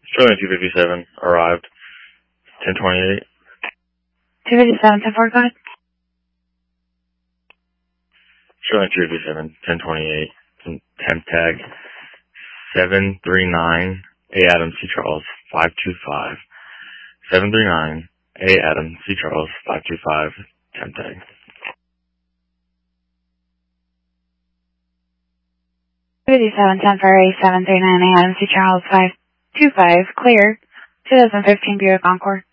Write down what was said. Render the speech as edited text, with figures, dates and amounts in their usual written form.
Sterling 257 arrived. 1028. 257, 10-4, go ahead. Sterling 257, 1028. Temp tag 739 A Adam C Charles 525. 739 A Adam C Charles 525. Temp tag. 257, 10-4, 739 A Adam C Charles 525, clear. 2015 Buick Encore.